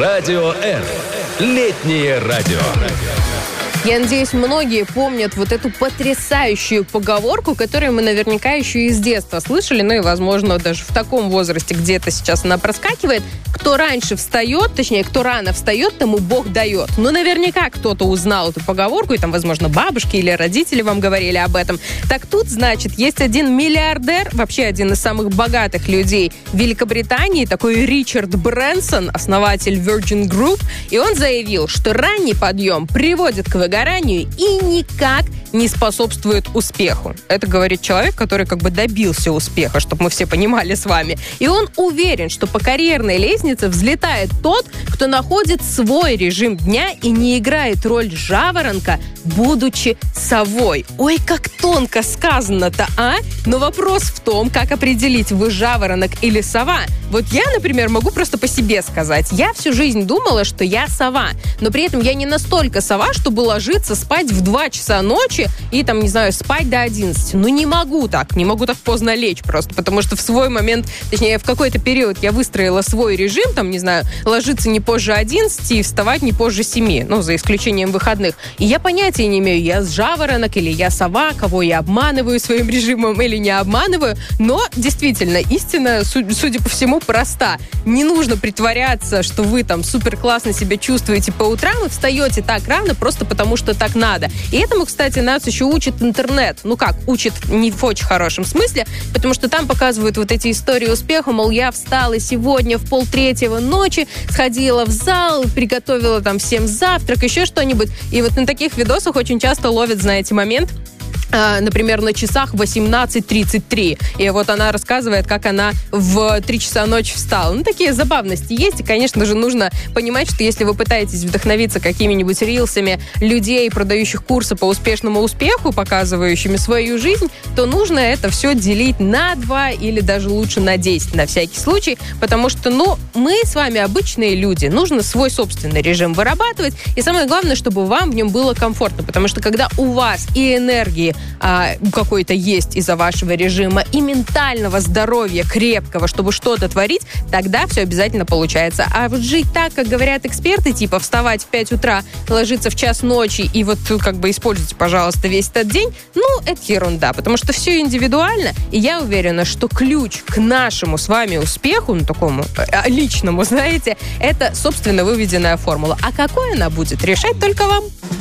Радио Р. Летнее радио. Я надеюсь, многие помнят вот эту потрясающую поговорку, которую мы наверняка еще из детства слышали, ну и, возможно, даже в таком возрасте где-то сейчас она проскакивает. Кто раньше встает, точнее, кто рано встает, тому Бог дает. Ну, наверняка кто-то узнал эту поговорку, и там, возможно, бабушки или родители вам говорили об этом. Так тут, значит, есть один миллиардер, вообще один из самых богатых людей Великобритании, такой Ричард Брэнсон, основатель Virgin Group, и он заявил, что ранний подъем приводит к выгоранию и никак не способствует успеху. Это говорит человек, который как бы добился успеха, чтобы мы все понимали с вами. И он уверен, что по карьерной лестнице взлетает тот, кто находит свой режим дня и не играет роль жаворонка, будучи совой. Ой, как тонко сказано-то, а? Но вопрос в том, как определить, вы жаворонок или сова. Вот я, например, могу просто по себе сказать. Я всю жизнь думала, что я сова, но при этом я не настолько сова, чтобы ложиться спать в 2 часа ночи и, там, не знаю, спать до 11. Ну, не могу так поздно лечь просто, потому что в свой момент, точнее, в какой-то период я выстроила свой режим, там, не знаю, ложиться не позже 11 и вставать не позже 7, ну, за исключением выходных. И я понятия не имею, я жаворонок или я сова, кого я обманываю своим режимом или не обманываю, но, действительно, истина, судя по всему, проста. Не нужно притворяться, что вы там супер классно себя чувствуете по утрам и встаете так рано просто потому, что так надо. И этому, кстати, нас еще учит интернет. Ну как, учит не в очень хорошем смысле, потому что там показывают вот эти истории успеха, мол, я встала сегодня в 2:30 ночи, сходила в зал, приготовила там всем завтрак, еще что-нибудь. И вот на таких видосах очень часто ловят, знаете, момент, например, на часах 18:33. И вот она рассказывает, как она в 3 часа ночи встала. Ну, такие забавности есть. И, конечно же, нужно понимать, что если вы пытаетесь вдохновиться какими-нибудь рилсами людей, продающих курсы по успешному успеху, показывающими свою жизнь, то нужно это все делить на 2 или даже лучше на 10 на всякий случай. Потому что, мы с вами обычные люди. Нужно свой собственный режим вырабатывать. И самое главное, чтобы вам в нем было комфортно. Потому что когда у вас и энергии какой-то есть из-за вашего режима, и ментального здоровья крепкого, чтобы что-то творить, тогда все обязательно получается. А вот жить так, как говорят эксперты, типа вставать в 5 утра, ложиться в 1 ночи и вот как бы используйте, пожалуйста, весь этот день, это ерунда, потому что все индивидуально, и я уверена, что ключ к нашему с вами успеху, такому личному, знаете, это собственно выведенная формула. А какой она будет, решать только вам.